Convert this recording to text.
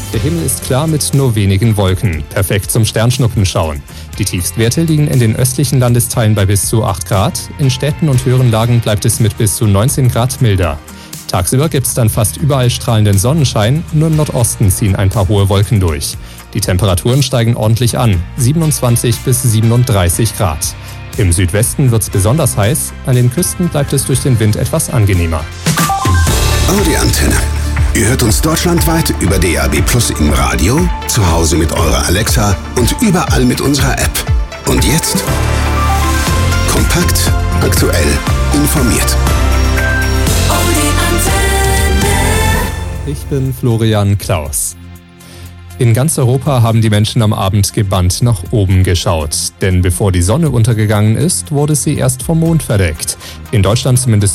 Der Himmel ist klar mit nur wenigen Wolken, perfekt zum Sternschnuppenschauen. Die Tiefstwerte liegen in den östlichen Landesteilen bei bis zu 8 Grad, in Städten und höheren Lagen bleibt es mit bis zu 19 Grad milder. Tagsüber gibt es dann fast überall strahlenden Sonnenschein, nur im Nordosten ziehen ein paar hohe Wolken durch. Die Temperaturen steigen ordentlich an, 27 bis 37 Grad. Im Südwesten wird es besonders heiß, an den Küsten bleibt es durch den Wind etwas angenehmer. Audi Antenne. Ihr hört uns deutschlandweit über DAB+ im Radio, zu Hause mit eurer Alexa und überall mit unserer App. Und jetzt? Kompakt, aktuell, informiert. Ich bin Florian Klaus. In ganz Europa haben die Menschen am Abend gebannt nach oben geschaut. Denn bevor die Sonne untergegangen ist, wurde sie erst vom Mond verdeckt. In Deutschland zumindest